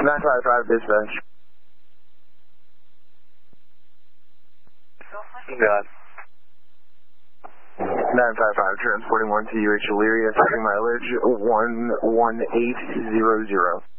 955 dispatch. God. 955 transporting 1 to UH Elyria, setting mileage 11800.